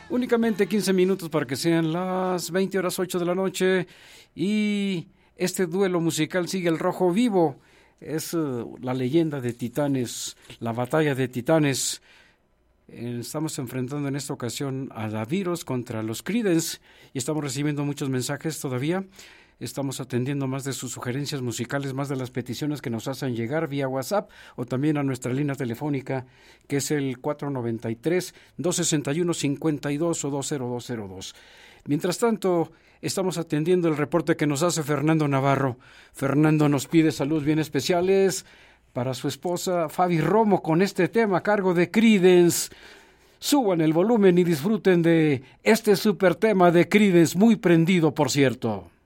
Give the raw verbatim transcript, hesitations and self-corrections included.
Únicamente quince minutos para que sean las veinte horas ocho de la noche y este duelo musical sigue el rojo vivo. Es uh, la leyenda de Titanes, la batalla de Titanes. Eh, estamos enfrentando en esta ocasión a la Virus contra los Creedence y estamos recibiendo muchos mensajes todavía. Estamos atendiendo más de sus sugerencias musicales, más de las peticiones que nos hacen llegar vía WhatsApp o también a nuestra línea telefónica, que es el cuatro noventa y tres, doscientos sesenta y uno, cincuenta y dos o dos cero dos cero dos. Mientras tanto, estamos atendiendo el reporte que nos hace Fernando Navarro. Fernando nos pide saludos bien especiales para su esposa Fabi Romo con este tema a cargo de Creedence. Suban el volumen y disfruten de este super tema de Creedence, muy prendido, por cierto.